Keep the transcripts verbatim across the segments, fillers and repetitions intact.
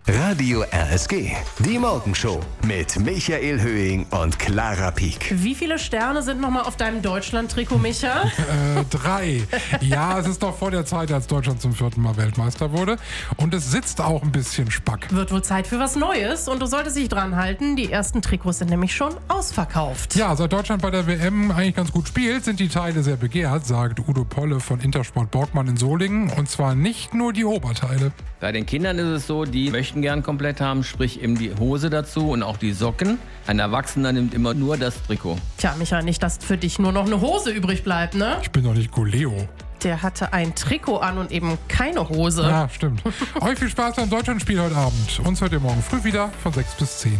Radio R S G, die Morgenshow mit Michael Höhing und Clara Pieck. Wie viele Sterne sind nochmal auf deinem Deutschland-Trikot, Micha? Äh, drei. Ja, es ist doch vor der Zeit, als Deutschland zum vierten Mal Weltmeister wurde. Und es sitzt auch ein bisschen spack. Wird wohl Zeit für was Neues und du solltest dich dran halten. Die ersten Trikots sind nämlich schon ausverkauft. Ja, seit Deutschland bei der W M eigentlich ganz gut spielt, sind die Teile sehr begehrt, sagt Udo Polle von Intersport Borgmann in Solingen. Und zwar nicht nur die Oberteile. Bei den Kindern ist es so, die möchten gern komplett haben, sprich eben die Hose dazu und auch die Socken. Ein Erwachsener nimmt immer nur das Trikot. Tja, Micha, nicht, dass für dich nur noch eine Hose übrig bleibt, ne? Ich bin doch nicht Goleo. Der hatte ein Trikot an und eben keine Hose. Ja, stimmt. Euch viel Spaß beim Deutschlandspiel heute Abend. Uns hört ihr morgen früh wieder von sechs bis zehn.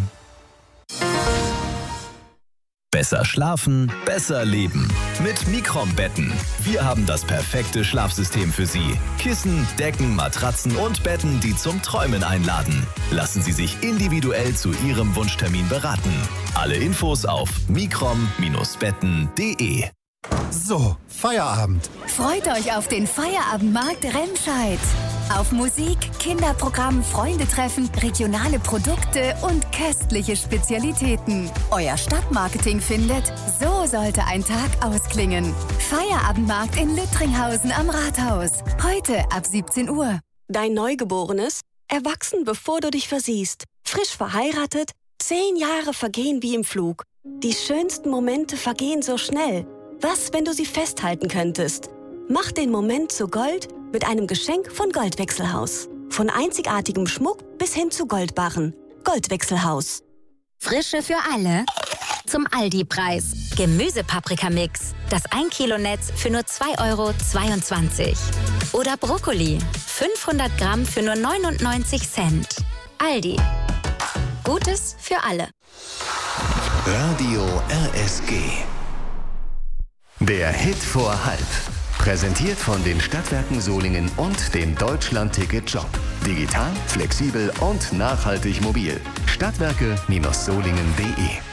Besser schlafen, besser leben. Mit Microm-Betten. Wir haben das perfekte Schlafsystem für Sie. Kissen, Decken, Matratzen und Betten, die zum Träumen einladen. Lassen Sie sich individuell zu Ihrem Wunschtermin beraten. Alle Infos auf microm Bindestrich betten punkt de. So, Feierabend. Freut euch auf den Feierabendmarkt Remscheid. Auf Musik, Kinderprogramm, Freundetreffen, regionale Produkte und köstliche Spezialitäten. Euer Stadtmarketing findet, so sollte ein Tag ausklingen. Feierabendmarkt in Lüttringhausen am Rathaus. Heute ab siebzehn Uhr. Dein Neugeborenes, erwachsen bevor du dich versiehst, frisch verheiratet, zehn Jahre vergehen wie im Flug. Die schönsten Momente vergehen so schnell. Was, wenn du sie festhalten könntest? Mach den Moment zu Gold mit einem Geschenk von Goldwechselhaus. Von einzigartigem Schmuck bis hin zu Goldbarren. Goldwechselhaus. Frische für alle. Zum Aldi-Preis. Gemüsepaprikamix. Das ein Kilo Netz für nur zwei Euro zweiundzwanzig. Oder Brokkoli. fünfhundert Gramm für nur neunundneunzig Cent. Aldi. Gutes für alle. Radio R S G. Der Hit vor halb. Präsentiert von den Stadtwerken Solingen und dem Deutschland-Ticket-Job. Digital, flexibel und nachhaltig mobil. Stadtwerke Solingen punkt de